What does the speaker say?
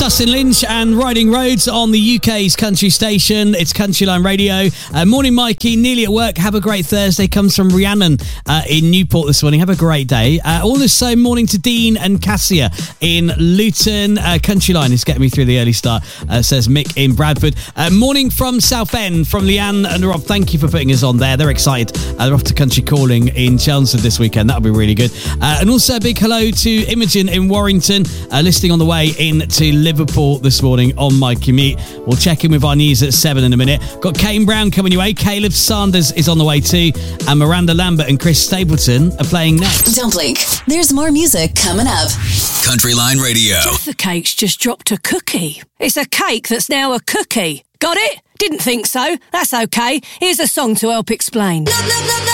Justin Lynch and Riding Roads on the UK's country station. It's Country Line Radio. Morning, Mikey. Nearly at work. Have a great Thursday. Comes from Rhiannon in Newport this morning. Have a great day. Also, morning to Dean and Cassia in Luton. Country Line is getting me through the early start, says Mick in Bradford. Morning from Southend from Leanne and Rob. Thank you for putting us on there. They're excited. They're off to Country Calling in Chelmsford this weekend. That'll be really good. And also a big hello to Imogen in Warrington, listening on the way into Liverpool this morning on my commute. We'll check in with our news at 7 in a minute. Got Kane Brown coming your way. Caleb Sanders is on the way too. And Miranda Lambert and Chris Stapleton are playing next. Don't blink. There's more music coming up. Country Line Radio. Jaffa Cake's just dropped a cookie. It's a cake that's now a cookie. Got it? Didn't think so. That's okay. Here's a song to help explain.